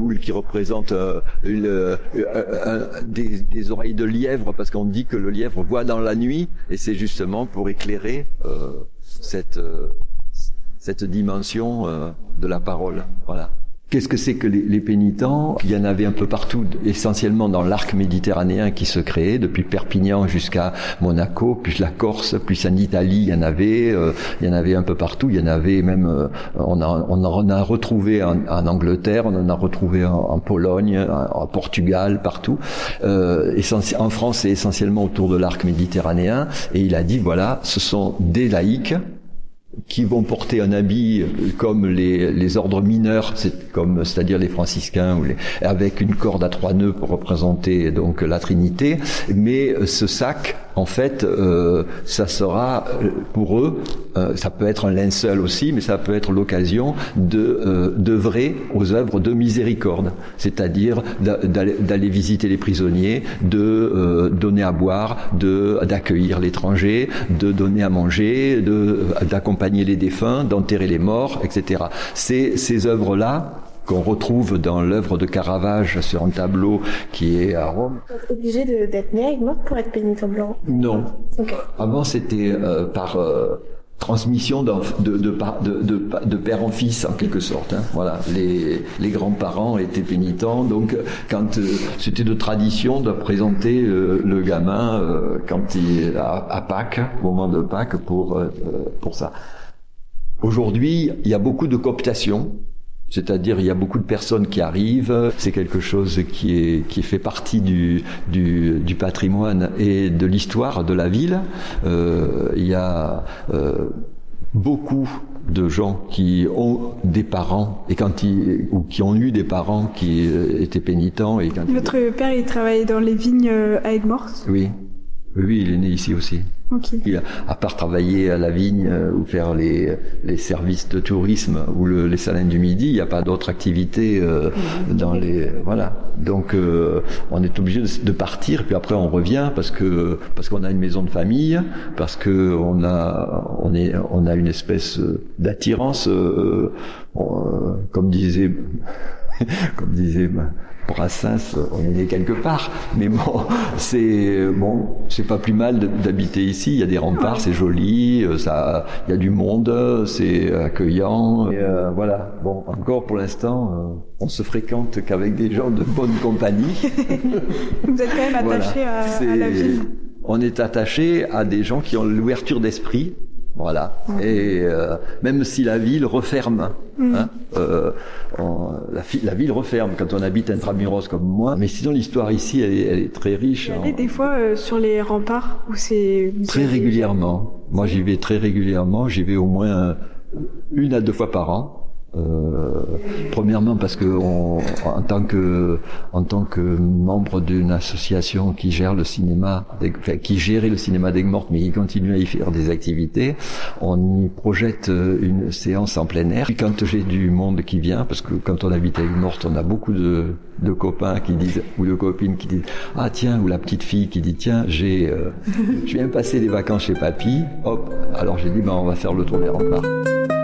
boule qui représente des oreilles de lièvre, parce qu'on dit que le lièvre voit dans la nuit, et c'est justement pour éclairer cette dimension de la parole. Voilà. Qu'est-ce que c'est que les pénitents? Il y en avait un peu partout, essentiellement dans l'arc méditerranéen qui se créait, depuis Perpignan jusqu'à Monaco, puis la Corse, puis en Italie, il y en avait un peu partout. Il y en avait même, on en a retrouvé en Angleterre, on en a retrouvé en Pologne, en Portugal, partout. En France, c'est essentiellement autour de l'arc méditerranéen. Et il a dit, voilà, ce sont des laïcs qui vont porter un habit comme les ordres mineurs, c'est-à-dire les franciscains, avec une corde à 3 nœuds pour représenter donc la Trinité. Mais ce sac, en fait, ça sera pour eux, ça peut être un linceul aussi, mais ça peut être l'occasion d'œuvrer aux œuvres de miséricorde, c'est-à-dire d'aller visiter les prisonniers, de donner à boire, d'accueillir l'étranger, de donner à manger, d'accompagner les défunts, d'enterrer les morts, etc. Ces œuvres-là qu'on retrouve dans l'œuvre de Caravage sur un tableau qui est à Rome. Vous êtes obligé d'être né avec moi pour être pénitent blanc? Non. Okay. Avant, c'était par transmission de père en fils, en quelque sorte. Hein. Voilà, les grands-parents étaient pénitents, donc quand c'était de tradition de présenter le gamin quand il à Pâques, au moment de Pâques, pour ça. Aujourd'hui, il y a beaucoup de cooptation. C'est-à-dire, il y a beaucoup de personnes qui arrivent. C'est quelque chose qui fait partie du patrimoine et de l'histoire de la ville. Il y a beaucoup de gens qui ont des parents ou qui ont eu des parents qui étaient pénitents. Votre père, il travaillait dans les vignes à Aigues-Mortes? Oui. Oui, il est né ici aussi. Okay. Il a, à part travailler à la vigne ou faire les services de tourisme ou les salins du midi, il n'y a pas d'autres activités dans les voilà. Donc on est obligé de partir, puis après on revient parce qu'on a une maison de famille, parce que on a une espèce d'attirance, comme disait Brassens, on est né quelque part, mais c'est pas plus mal d'habiter ici. Il y a des remparts, c'est joli, il y a du monde, c'est accueillant. Et voilà. Bon, encore pour l'instant, on se fréquente qu'avec des gens de bonne compagnie. Vous êtes quand même attaché à la ville. On est attaché à des gens qui ont l'ouverture d'esprit. Voilà. Et même si la ville referme, hein, la ville referme quand on habite intramuros comme moi. Mais sinon, l'histoire ici, elle est très riche. Vous allez des fois sur les remparts où c'est très régulièrement. Moi, j'y vais très régulièrement. J'y vais au moins 1 à 2 fois par an. Premièrement parce que en tant que membre d'une association qui gère le cinéma, qui gérait le cinéma d'Aigues-Mortes, mais qui continue à y faire des activités, on y projette une séance en plein air. Puis quand j'ai du monde qui vient, parce que quand on habite à Aigues-Mortes, on a beaucoup de copains qui disent, ou de copines qui disent, ah tiens, ou la petite fille qui dit, tiens, je viens passer les vacances chez papy, hop, alors j'ai dit, on va faire le tour des remparts.